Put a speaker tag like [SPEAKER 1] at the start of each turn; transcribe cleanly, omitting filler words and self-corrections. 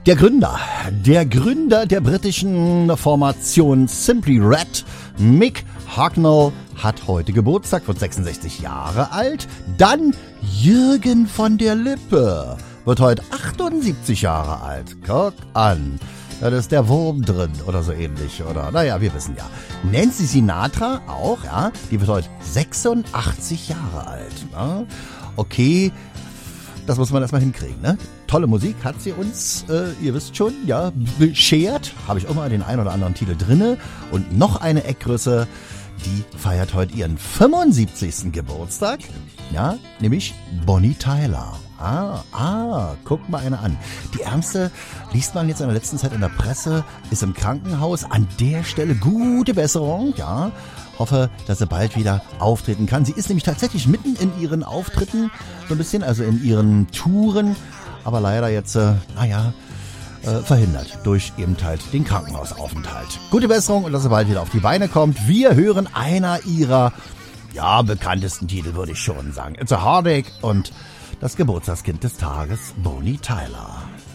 [SPEAKER 1] Der Gründer der britischen Formation Simply Red, Mick Hucknall, hat heute Geburtstag, wird 66 Jahre alt. Dann Jürgen von der Lippe, wird heute 78 Jahre alt. Guck an. Da ist der Wurm drin oder so ähnlich, oder? Naja, wir wissen ja. Nancy Sinatra auch, ja. Die wird heute 86 Jahre alt. Ne? Okay, das muss man erstmal hinkriegen, ne? Tolle Musik hat sie uns, ihr wisst schon, ja, beschert. Habe ich auch mal den einen oder anderen Titel drinne. Und noch eine Eckgröße, die feiert heute ihren 75. Geburtstag. Ja, nämlich Bonnie Tyler. Guck mal eine an. Die Ärmste liest man jetzt in der letzten Zeit in der Presse, ist im Krankenhaus. An der Stelle gute Besserung, ja. Hoffe, dass sie bald wieder auftreten kann. Sie ist nämlich tatsächlich mitten in ihren Auftritten, so ein bisschen, also in ihren Touren, aber leider jetzt, verhindert durch eben halt den Krankenhausaufenthalt. Gute Besserung und dass sie bald wieder auf die Beine kommt. Wir hören einer ihrer, ja, bekanntesten Titel, würde ich schon sagen. It's a Heartache und das Geburtstagskind des Tages, Bonnie Tyler.